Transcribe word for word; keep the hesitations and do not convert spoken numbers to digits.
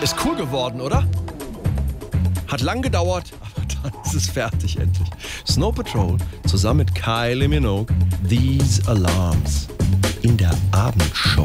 Ist cool geworden, oder? Hat lang gedauert, aber dann ist es fertig endlich. Snow Patrol zusammen mit Kylie Minogue, These Alarms in der Abendshow.